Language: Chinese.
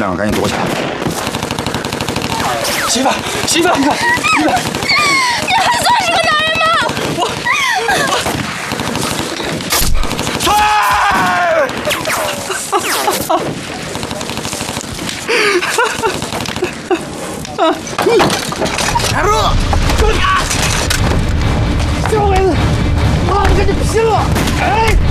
两个赶紧躲起来。媳妇，媳妇，你看，你看， 你还算是个男人吗？ 站住！ 小鬼子，妈的，跟你拼了！哎！